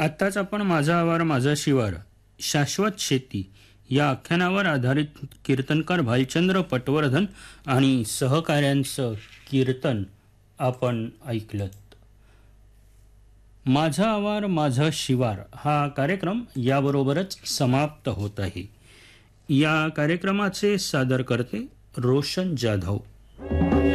आत्ताच आपण माझा आवार माझा शिवार शाश्वत शेती या आख्यानावर आधारित कीर्तनकार भालचंद्र पटवर्धन आणि सहकाऱ्यांचं कीर्तन आपण ऐकलं. माझा आवार माझा शिवार हा कार्यक्रम याबरोबरच समाप्त होत आहे. या कार्यक्रमाचे सादरकर्ते रोशन जाधव.